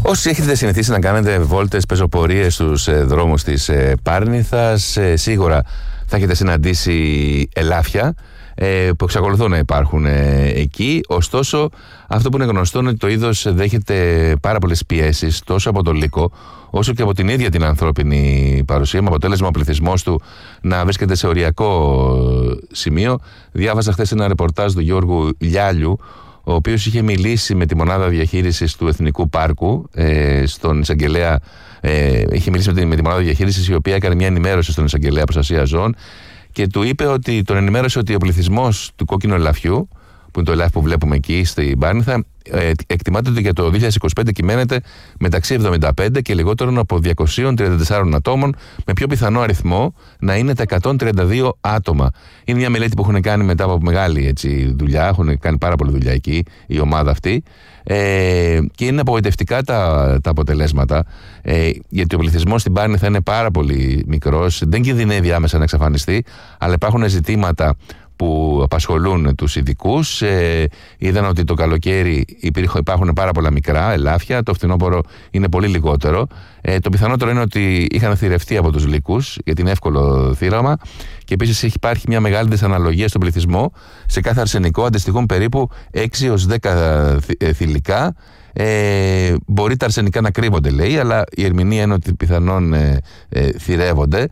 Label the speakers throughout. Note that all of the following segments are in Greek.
Speaker 1: Όσοι έχετε συνηθίσει να κάνετε βόλτες, πεζοπορίες στους δρόμους της Πάρνηθας, σίγουρα θα έχετε συναντήσει ελάφια που εξακολουθούν να υπάρχουν εκεί. Ωστόσο, αυτό που είναι γνωστό είναι ότι το είδος δέχεται πάρα πολλές πιέσεις τόσο από το λύκο όσο και από την ίδια την ανθρώπινη παρουσία, με αποτέλεσμα ο πληθυσμός του να βρίσκεται σε οριακό σημείο. Διάβασα χθες ένα ρεπορτάζ του Γιώργου Λιάλιου, ο οποίος είχε μιλήσει με τη μονάδα διαχείρισης του Εθνικού Πάρκου, στον εισαγγελέα. Είχε μιλήσει με τη μονάδα διαχείρισης, η οποία έκανε μια ενημέρωση στον εισαγγελέα προστασία ζώων και του είπε ότι τον ενημέρωσε ότι ο πληθυσμός του κόκκινου ελαφιού, που είναι το ελάφι που βλέπουμε εκεί στην Πάρνηθα, εκτιμάται ότι για το 2025 κυμαίνεται μεταξύ 75 και λιγότερων από 234 ατόμων, με πιο πιθανό αριθμό να είναι τα 132 άτομα. Είναι μια μελέτη που έχουν κάνει μετά από μεγάλη δουλειά, έχουν κάνει πάρα πολλή δουλειά εκεί η ομάδα αυτή, και είναι απογοητευτικά τα αποτελέσματα, γιατί ο πληθυσμός στην Πάρνηθα είναι πάρα πολύ μικρός, δεν κινδυνεύει άμεσα να εξαφανιστεί, αλλά υπάρχουν ζητήματα που απασχολούν τους ειδικούς. Είδαν ότι το καλοκαίρι υπάρχουν πάρα πολλά μικρά ελάφια, το φθινόπωρο είναι πολύ λιγότερο. Το πιθανότερο είναι ότι είχαν θηρευτεί από τους λύκους, γιατί είναι εύκολο θύραμα, και επίσης υπάρχει μια μεγάλη δυσαναλογία στον πληθυσμό. Σε κάθε αρσενικό αντιστοιχούν περίπου 6 έως 10 θηλυκά. Μπορεί τα αρσενικά να κρύβονται, λέει, αλλά η ερμηνεία είναι ότι πιθανόν θηρεύονται.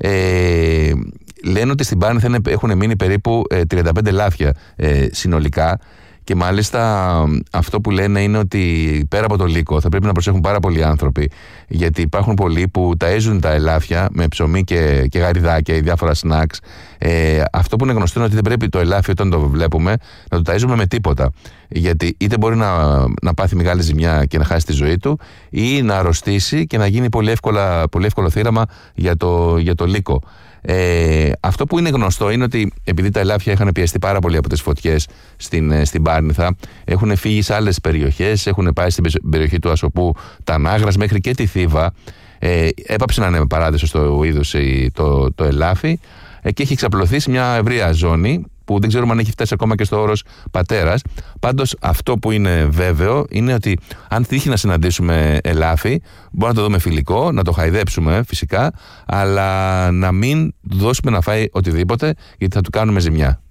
Speaker 1: Λένε ότι στην Πάρνηθα έχουν μείνει περίπου 35 ελάφια συνολικά, και μάλιστα αυτό που λένε είναι ότι πέρα από το λύκο θα πρέπει να προσέχουν πάρα πολλοί άνθρωποι, γιατί υπάρχουν πολλοί που ταΐζουν τα ελάφια με ψωμί και γαριδάκια ή διάφορα σνακς. Αυτό που είναι γνωστό είναι ότι δεν πρέπει το ελάφι, όταν το βλέπουμε, να το ταΐζουμε με τίποτα, γιατί είτε μπορεί να πάθει μεγάλη ζημιά και να χάσει τη ζωή του, ή να αρρωστήσει και να γίνει πολύ εύκολο θύραμα για το λύκο. Αυτό που είναι γνωστό είναι ότι επειδή τα ελάφια είχαν πιεστεί πάρα πολύ από τις φωτιές στην Πάρνηθα, έχουν φύγει σε άλλες περιοχές, έχουν πάει στην περιοχή του Ασοπού, τα Νάγρας, μέχρι και τη Θήβα. Έπαψε να είναι παράδεισο στο είδος το ελάφι, και έχει εξαπλωθεί σε μια ευρεία ζώνη που δεν ξέρουμε αν έχει φτάσει ακόμα και στο όρος πατέρας. Πάντως αυτό που είναι βέβαιο είναι ότι αν τύχει να συναντήσουμε ελάφι, μπορούμε να το δούμε φιλικό, να το χαϊδέψουμε φυσικά, αλλά να μην δώσουμε να φάει οτιδήποτε, γιατί θα του κάνουμε ζημιά.